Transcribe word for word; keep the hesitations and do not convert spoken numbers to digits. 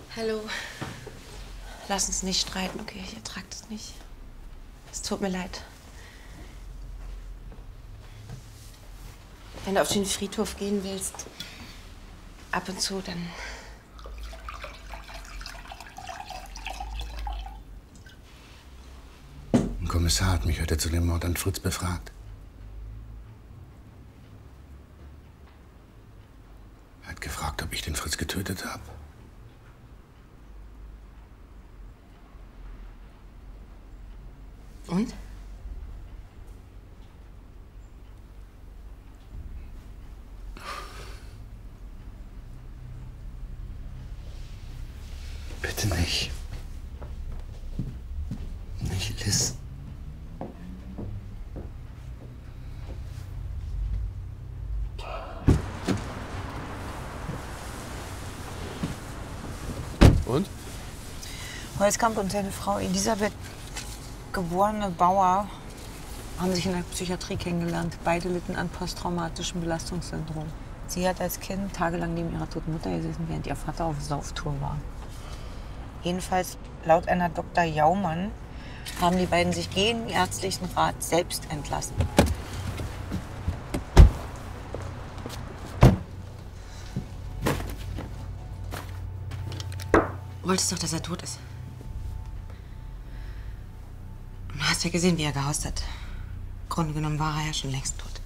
Hallo. Lass uns nicht streiten, okay? Ich ertrag das nicht. Es tut mir leid. Wenn du auf den Friedhof gehen willst, ab und zu, dann... Ein Kommissar hat mich heute zu dem Mord an Fritz befragt. Er hat gefragt, ob ich den Fritz getötet habe. Und? Bitte nicht. Nicht, Liz. Und? Holzkamp und seine Frau Elisabeth, geborene Bauer, haben sich in der Psychiatrie kennengelernt. Beide litten an posttraumatischem Belastungssyndrom. Sie hat als Kind tagelang neben ihrer toten Mutter gesessen, während ihr Vater auf Sauftour war. Jedenfalls, laut einer Doktor Jaumann, haben die beiden sich gegen ärztlichen Rat selbst entlassen. Du wolltest doch, dass er tot ist. Und du hast ja gesehen, wie er gehaust hat. Im Grunde genommen war er ja schon längst tot.